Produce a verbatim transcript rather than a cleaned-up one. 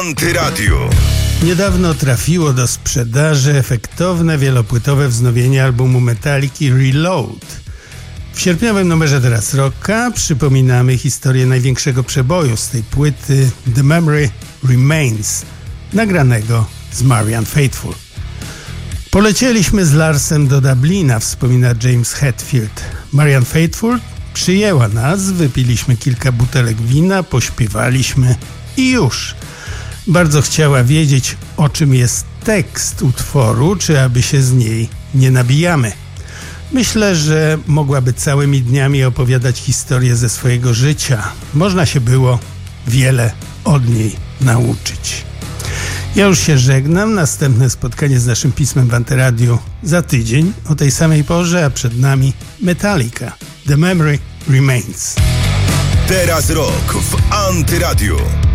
Antyradio. Niedawno trafiło do sprzedaży efektowne, wielopłytowe wznowienie albumu Metallica Reload. W sierpniowym numerze Teraz Rocka przypominamy historię największego przeboju z tej płyty, The Memory Remains, nagranego z Marianne Faithfull. Polecieliśmy z Larsem do Dublina, wspomina James Hetfield. Marianne Faithfull przyjęła nas, wypiliśmy kilka butelek wina, pośpiewaliśmy i już. Bardzo chciała wiedzieć, o czym jest tekst utworu, czy aby się z niej nie nabijamy. Myślę, że mogłaby całymi dniami opowiadać historię ze swojego życia. Można się było wiele od niej nauczyć. Ja już się żegnam. Następne spotkanie z naszym pismem w Antyradiu za tydzień o tej samej porze, a przed nami Metallica. The Memory Remains. Teraz Rock w Antyradiu.